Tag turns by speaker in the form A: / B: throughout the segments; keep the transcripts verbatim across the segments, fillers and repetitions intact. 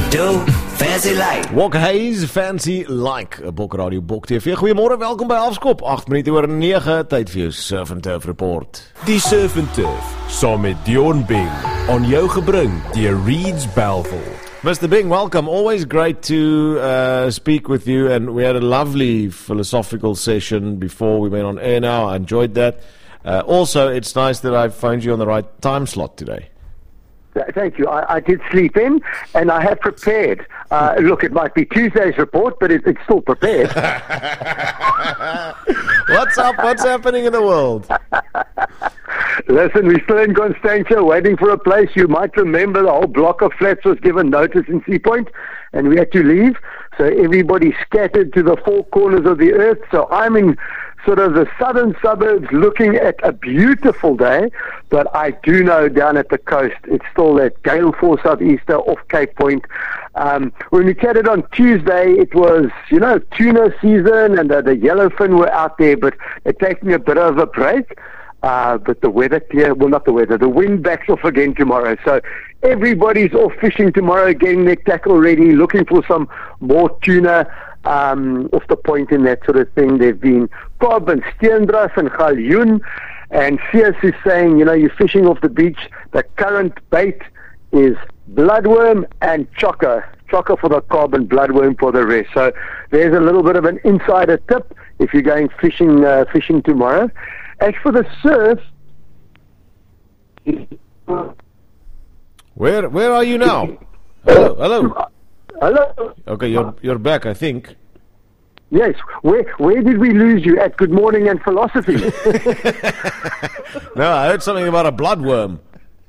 A: do, fancy like.
B: Walker Hayes, Fancy Like, Bok Radio, Bok T V. Goeiemôre, welkom by Afskop. agt minute oor nege, tyd vir jou Surf and Turf report.
C: Die Surf and Turf, saam met Dion Bing, aan jou gebring deur Reeds Belville.
B: Mister Bing, welcome. Always great to uh, speak with you, and we had a lovely philosophical session before we went on air now. I enjoyed that. Uh, also, it's nice that I found you on the right time slot today.
D: Thank you. I, I did sleep in, and I have prepared. Uh, look, it might be Tuesday's report, but it, it's still prepared.
B: What's up? What's happening in the world?
D: Listen, we're still in Constantia, waiting for a place. You might remember the whole block of flats was given notice in Sea Point, and we had to leave. So everybody scattered to the four corners of the earth. So I'm in sort of the southern suburbs looking at a beautiful day, but I do know down at the coast it's still that gale force southeaster off Cape Point. Um, when we chatted on Tuesday, it was, you know, tuna season, and uh, the yellowfin were out there, but they're taking a bit of a break. Uh, but the weather clear, well, not the weather, the wind backs off again tomorrow. So everybody's off fishing tomorrow, getting their tackle ready, looking for some more tuna um, off the point and that sort of thing. There've been cob and steendras and galjoen. And Sears is saying, you know, you're fishing off the beach. The current bait is bloodworm and chocker. Chocker for the cob and bloodworm for the rest. So there's a little bit of an insider tip if you're going fishing uh, fishing tomorrow. As for the surf,
B: Where where are you now? Hello, hello.
D: Hello.
B: Okay, you're you're back, I think.
D: Yes. Where where did we lose you at Good Morning and Philosophy?
B: No, I heard something about a bloodworm.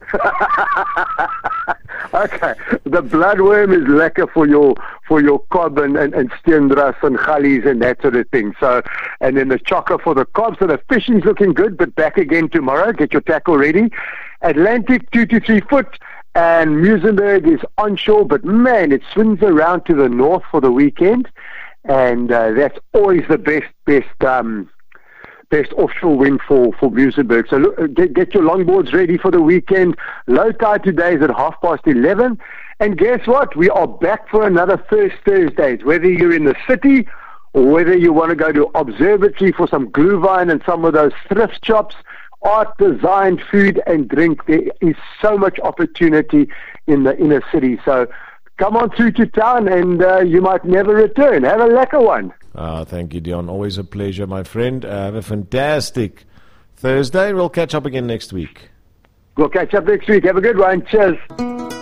D: Okay, the bloodworm is lekker for your for your cob and, and, and steendras and gallies and that sort of thing. So, and then the chocker for the cob. So the fishing's looking good, but back again tomorrow. Get your tackle ready. Atlantic two to three foot, and Muizenberg is onshore, but man, it swings around to the north for the weekend, and uh, that's always the best best. Um, Best offshore wind for, for Muizenberg. So look, get, get your longboards ready for the weekend. Low tide today is at half past eleven. And guess what? We are back for another First Thursdays. Whether you're in the city or whether you want to go to Observatory for some glühwein and some of those thrift shops, art, design, food and drink, there is so much opportunity in the inner city. So come on through to town, and uh, you might never return. Have a lekker one.
B: Ah, thank you, Dion. Always a pleasure, my friend. Uh, have a fantastic Thursday. We'll catch up again next week.
D: We'll catch up next week. Have a good one. Cheers.